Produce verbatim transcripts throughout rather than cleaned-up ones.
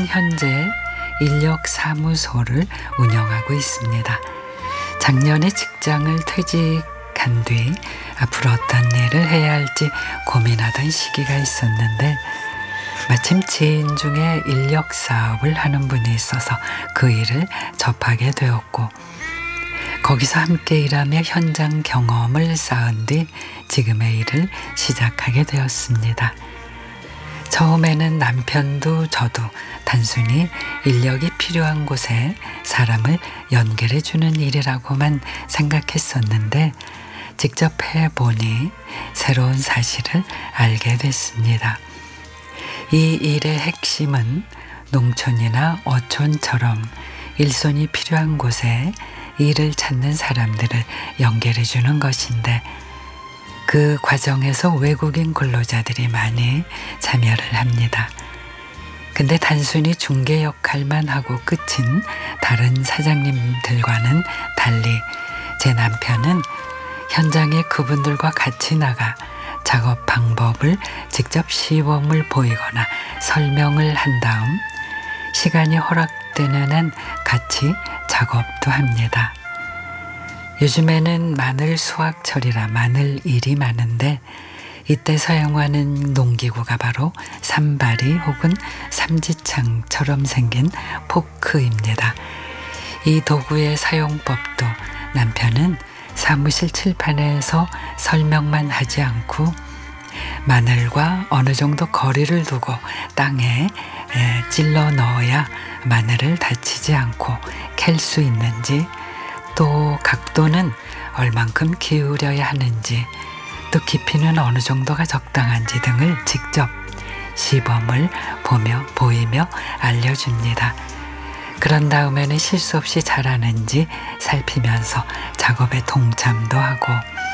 현재 인력사무소를 운영하고 있습니다. 작년에 직장을 퇴직한 뒤 앞으로 어떤 일을 해야 할지 고민하던 시기가 있었는데 마침 지인 중에 인력 사업을 하는 분이 있어서 그 일을 접하게 되었고 거기서 함께 일하며 현장 경험을 쌓은 뒤 지금의 일을 시작하게 되었습니다. 처음에는 남편도 저도 단순히 인력이 필요한 곳에 사람을 연결해 주는 일이라고만 생각했었는데 직접 해보니 새로운 사실을 알게 됐습니다. 이 일의 핵심은 농촌이나 어촌처럼 일손이 필요한 곳에 일을 찾는 사람들을 연결해 주는 것인데 그 과정에서 외국인 근로자들이 많이 참여를 합니다. 근데 단순히 중개 역할만 하고 끝인 다른 사장님들과는 달리 제 남편은 현장에 그분들과 같이 나가 작업 방법을 직접 시범을 보이거나 설명을 한 다음 시간이 허락되는 한 같이 작업도 합니다. 요즘에는 마늘 수확철이라 마늘 일이 많은데 이때 사용하는 농기구가 바로 삼바리 혹은 삼지창처럼 생긴 포크입니다. 이 도구의 사용법도 남편은 사무실 칠판에서 설명만 하지 않고 마늘과 어느 정도 거리를 두고 땅에 찔러 넣어야 마늘을 다치지 않고 캘 수 있는지 또 각도는 얼만큼 기울여야 하는지 또 깊이는 어느 정도가 적당한지 등을 직접 시범을 보며 보이며 알려줍니다. 그런 다음에는 실수 없이 잘하는지 살피면서 작업에 동참도 하고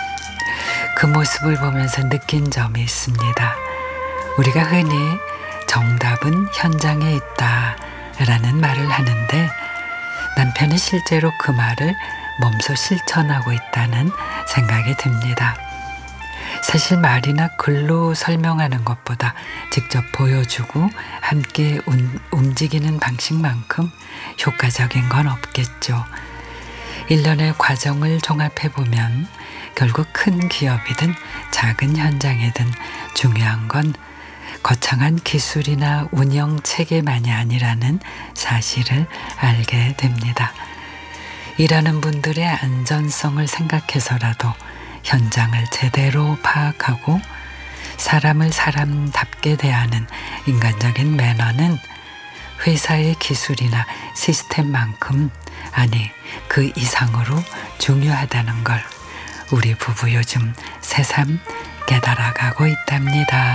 그 모습을 보면서 느낀 점이 있습니다. 우리가 흔히 정답은 현장에 있다 라는 말을 하는데 남편은 실제로 그 말을 몸소 실천하고 있다는 생각이 듭니다. 사실 말이나 글로 설명하는 것보다 직접 보여주고 함께 움직이는 방식만큼 효과적인 건 없겠죠. 일련의 과정을 종합해보면 결국 큰 기업이든 작은 현장이든 중요한 건 거창한 기술이나 운영 체계만이 아니라는 사실을 알게 됩니다. 일하는 분들의 안전성을 생각해서라도 현장을 제대로 파악하고 사람을 사람답게 대하는 인간적인 매너는 회사의 기술이나 시스템만큼 아니 그 이상으로 중요하다는 걸 우리 부부 요즘 새삼 깨달아가고 있답니다.